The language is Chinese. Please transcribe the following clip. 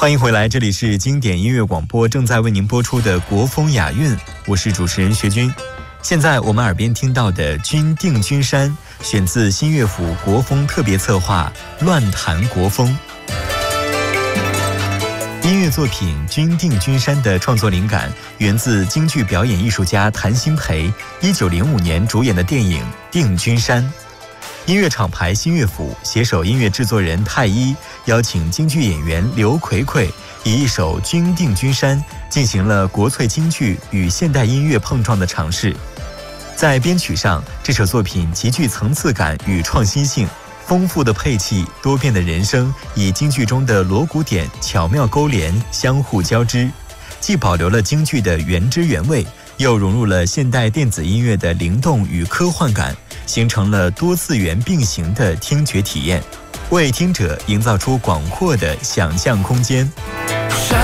欢迎回来，这里是经典音乐广播，正在为您播出的国风雅韵，我是主持人学军。现在我们耳边听到的《君定君山》选自新乐府国风特别策划《乱弹国风》。音乐作品《君定君山》的创作灵感源自京剧表演艺术家谭鑫培1905年主演的电影《定军山》。音乐厂牌新乐府携手音乐制作人太一，邀请京剧演员刘奎奎，以一首《君定君山》进行了国粹京剧与现代音乐碰撞的尝试。在编曲上，这首作品极具层次感与创新性，丰富的配器、多变的人声，以京剧中的锣鼓点巧妙勾连，相互交织，既保留了京剧的原汁原味，又融入了现代电子音乐的灵动与科幻感，形成了多次元并行的听觉体验，为听者营造出广阔的想象空间。 山